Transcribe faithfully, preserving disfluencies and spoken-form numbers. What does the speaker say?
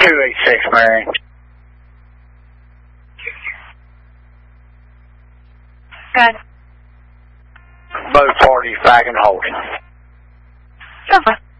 two eight six, Mary. Good. Both parties back and holding. Over.